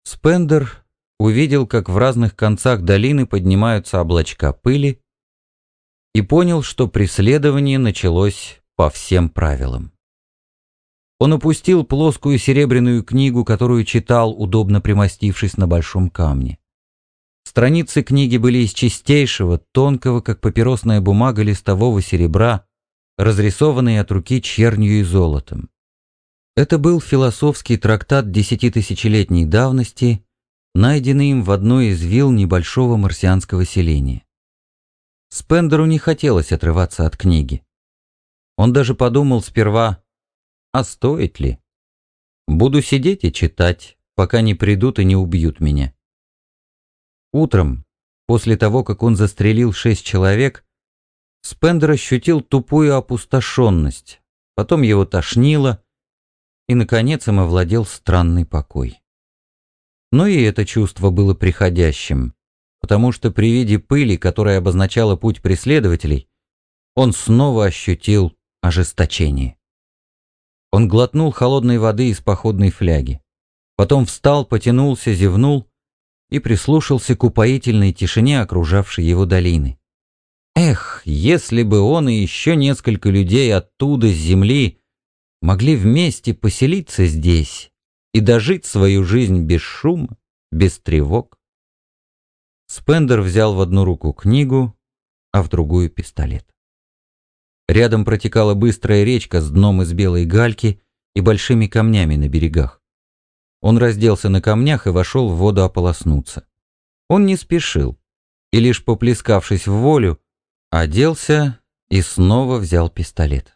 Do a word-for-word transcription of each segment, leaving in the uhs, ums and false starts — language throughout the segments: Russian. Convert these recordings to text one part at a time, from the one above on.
Спендер увидел, как в разных концах долины поднимаются облачка пыли, и понял, что преследование началось по всем правилам. Он опустил плоскую серебряную книгу, которую читал, удобно примостившись на большом камне. Страницы книги были из чистейшего, тонкого, как папиросная бумага, листового серебра, разрисованные от руки чернью и золотом. Это был философский трактат десятитысячелетней давности, найденный им в одной из вилл небольшого марсианского селения. Спендеру не хотелось отрываться от книги. Он даже подумал сперва, а стоит ли? Буду сидеть и читать, пока не придут и не убьют меня. Утром, после того, как он застрелил шесть человек, Спендер ощутил тупую опустошенность, потом его тошнило, и, наконец, им овладел странный покой. Но и это чувство было приходящим, потому что при виде пыли, которая обозначала путь преследователей, он снова ощутил ожесточение. Он глотнул холодной воды из походной фляги, потом встал, потянулся, зевнул и прислушался к упоительной тишине, окружавшей его долины. Эх, если бы он и еще несколько людей оттуда, с земли, могли вместе поселиться здесь и дожить свою жизнь без шума, без тревог. Спендер взял в одну руку книгу, а в другую пистолет. Рядом протекала быстрая речка с дном из белой гальки и большими камнями на берегах. Он разделся на камнях и вошел в воду ополоснуться. Он не спешил, и лишь поплескавшись в волю, оделся и снова взял пистолет.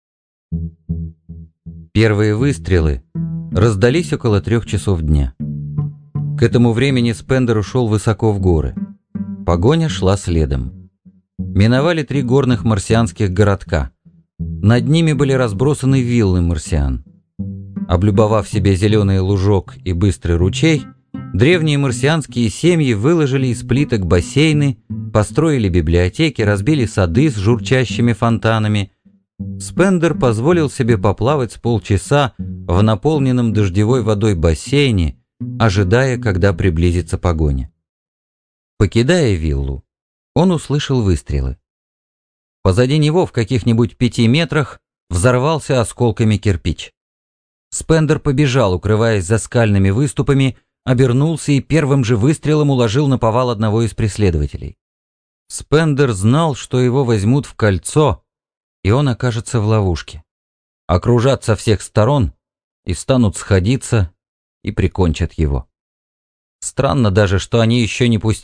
Первые выстрелы раздались около трех часов дня. К этому времени Спендер ушел высоко в горы. Погоня шла следом. Миновали три горных марсианских городка. Над ними были разбросаны виллы марсиан. Облюбовав себе зеленый лужок и быстрый ручей, древние марсианские семьи выложили из плиток бассейны, построили библиотеки, разбили сады с журчащими фонтанами. Спендер позволил себе поплавать с полчаса в наполненном дождевой водой бассейне, ожидая, когда приблизится погоня. Покидая виллу, он услышал выстрелы. Позади него в каких-нибудь пяти метрах взорвался осколками кирпич. Спендер побежал, укрываясь за скальными выступами, обернулся и первым же выстрелом уложил наповал одного из преследователей. Спендер знал, что его возьмут в кольцо, и он окажется в ловушке. Окружат со всех сторон и станут сходиться и прикончат его. Странно даже, что они еще не пустили